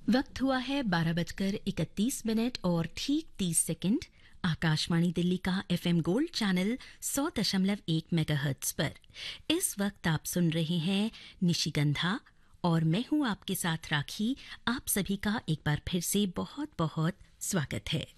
वक्त हुआ है 12:31 और ठीक 30 सेकंड। आकाशवाणी दिल्ली का एफएम गोल्ड चैनल 100.1 मेगाहर्ट्ज पर इस वक्त आप सुन रहे हैं निशिगंधा और मैं हूं आपके साथ राखी। आप सभी का एक बार फिर से बहुत बहुत स्वागत है।